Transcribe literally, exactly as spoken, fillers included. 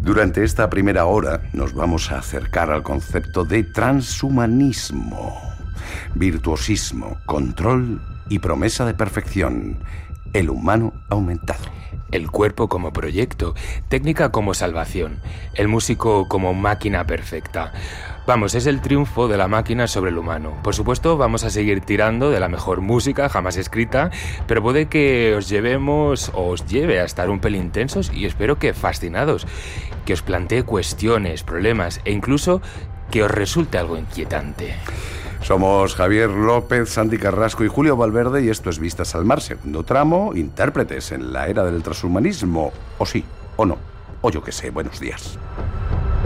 Durante esta primera hora nos vamos a acercar al concepto de transhumanismo, virtuosismo, control y promesa de perfección. El humano aumentado. El cuerpo como proyecto, técnica como salvación, el músico como máquina perfecta. Vamos, es el triunfo de la máquina sobre el humano. Por supuesto, vamos a seguir tirando de la mejor música jamás escrita, pero puede que os llevemos o os lleve a estar un pelín tensos y espero que fascinados, que os plantee cuestiones, problemas e incluso que os resulte algo inquietante. Somos Javier López, Santi Carrasco y Julio Valverde y esto es Vistas al Mar, segundo tramo, intérpretes en la era del transhumanismo, o sí, o no, o yo qué sé. Buenos días.